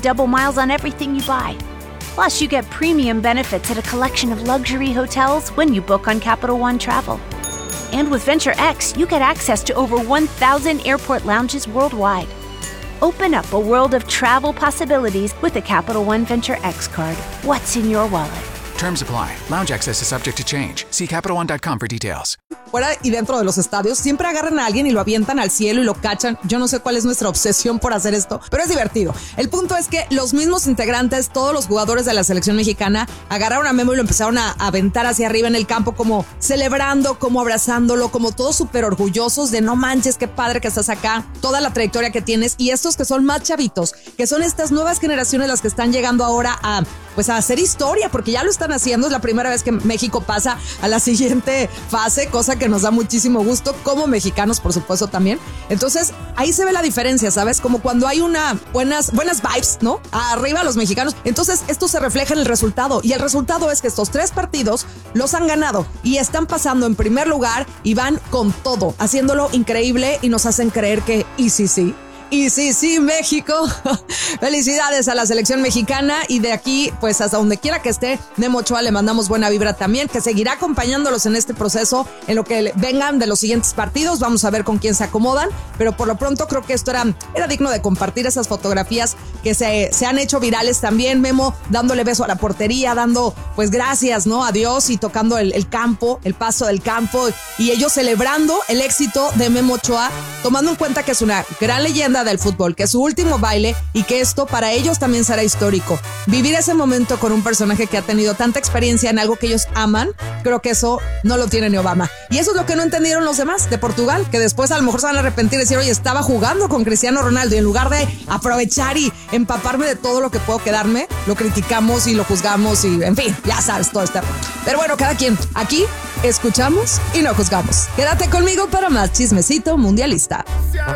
double miles on everything you buy. Plus, you get premium benefits at a collection of luxury hotels when you book on Capital One Travel. And with Venture X, you get access to over 1,000 airport lounges worldwide. Open up a world of travel possibilities with the Capital One Venture X card. What's in your wallet? Terms apply. Lounge access is subject to change. See CapitalOne.com for details. Fuera y dentro de los estadios siempre agarran a alguien y lo avientan al cielo y lo cachan. Yo no sé cuál es nuestra obsesión por hacer esto, pero es divertido. El punto es que los mismos integrantes, todos los jugadores de la selección mexicana, agarraron a Memo y lo empezaron a aventar hacia arriba en el campo, como celebrando, como abrazándolo, como todos súper orgullosos de no manches, qué padre que estás acá, toda la trayectoria que tienes. Y estos que son más chavitos, que son estas nuevas generaciones las que están llegando ahora a hacer historia, porque ya lo están haciendo. Es la primera vez que México pasa a la siguiente fase, cosa que nos da muchísimo gusto como mexicanos, por supuesto, también. Entonces ahí se ve la diferencia, ¿sabes? Como cuando hay buenas vibes, ¿no? Arriba los mexicanos. Entonces esto se refleja en el resultado, y el resultado es que estos 3 partidos los han ganado y están pasando en primer lugar y van con todo, haciéndolo increíble, y nos hacen creer que y sí, México. Felicidades a la selección mexicana, y de aquí, pues hasta donde quiera que esté, Memo Ochoa, le mandamos buena vibra también, que seguirá acompañándolos en este proceso, en lo que vengan de los siguientes partidos. Vamos a ver con quién se acomodan, pero por lo pronto creo que esto era digno de compartir, esas fotografías que se han hecho virales también. Memo dándole beso a la portería, dando pues gracias, ¿no? A Dios, y tocando el campo, el paso del campo, y ellos celebrando el éxito de Memo Ochoa, tomando en cuenta que es una gran leyenda del fútbol, que es su último baile, y que esto para ellos también será histórico. Vivir ese momento con un personaje que ha tenido tanta experiencia en algo que ellos aman, creo que eso no lo tiene ni Obama. Y eso es lo que no entendieron los demás de Portugal, que después a lo mejor se van a arrepentir y decir, oye, estaba jugando con Cristiano Ronaldo, y en lugar de aprovechar y empaparme de todo lo que puedo quedarme, lo criticamos y lo juzgamos, y en fin, ya sabes, todo está. Pero bueno, cada quien. Aquí escuchamos y no juzgamos. Quédate conmigo para más chismecito mundialista.